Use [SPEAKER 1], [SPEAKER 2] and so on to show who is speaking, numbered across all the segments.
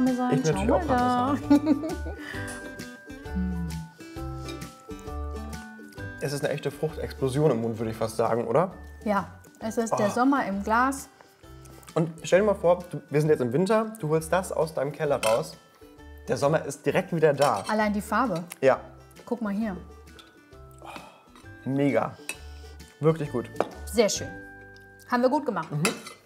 [SPEAKER 1] Parmesan.
[SPEAKER 2] Ich
[SPEAKER 1] Schau
[SPEAKER 2] natürlich auch
[SPEAKER 1] mal da.
[SPEAKER 2] Parmesan. Es ist eine echte Fruchtexplosion im Mund, würde ich fast sagen, oder?
[SPEAKER 1] Ja, es ist der Sommer im Glas.
[SPEAKER 2] Und stell dir mal vor, wir sind jetzt im Winter, du holst das aus deinem Keller raus. Der Sommer ist direkt wieder da.
[SPEAKER 1] Allein die Farbe.
[SPEAKER 2] Ja,
[SPEAKER 1] Guck mal hier.
[SPEAKER 2] mega. Wirklich gut.
[SPEAKER 1] Sehr schön. Haben wir gut gemacht.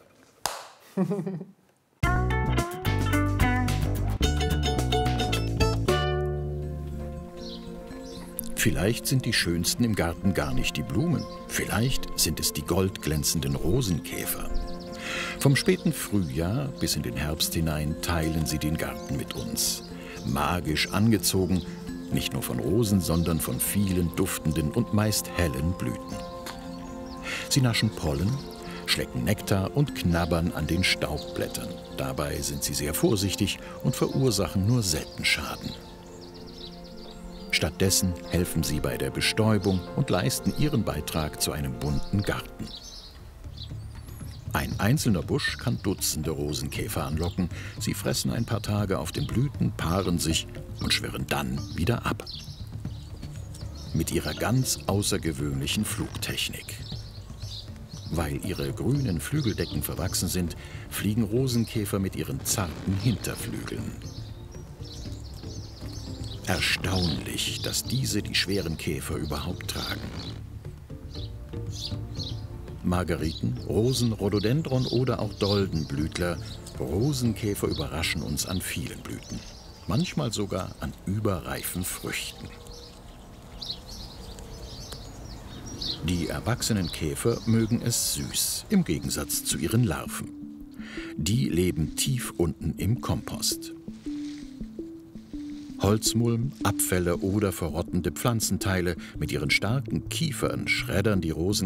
[SPEAKER 3] Vielleicht sind die schönsten im Garten gar nicht die Blumen. Vielleicht sind es die goldglänzenden Rosenkäfer. Vom späten Frühjahr bis in den Herbst hinein teilen sie den Garten mit uns. Magisch angezogen, nicht nur von Rosen, sondern von vielen duftenden und meist hellen Blüten. Sie naschen Pollen, schlecken Nektar und knabbern an den Staubblättern. Dabei sind sie sehr vorsichtig und verursachen nur selten Schaden. Stattdessen helfen sie bei der Bestäubung und leisten ihren Beitrag zu einem bunten Garten. Ein einzelner Busch kann Dutzende Rosenkäfer anlocken. Sie fressen ein paar Tage auf den Blüten, paaren sich und schwirren dann wieder ab. Mit ihrer ganz außergewöhnlichen Flugtechnik. Weil ihre grünen Flügeldecken verwachsen sind, fliegen Rosenkäfer mit ihren zarten Hinterflügeln. Erstaunlich, dass diese die schweren Käfer überhaupt tragen. Margeriten, Rosen, Rhododendron oder auch Doldenblütler, Rosenkäfer überraschen uns an vielen Blüten. Manchmal sogar an überreifen Früchten. Die erwachsenen Käfer mögen es süß, im Gegensatz zu ihren Larven. Die leben tief unten im Kompost. Holzmulm, Abfälle oder verrottende Pflanzenteile mit ihren starken Kiefern schreddern die Rosenkäfer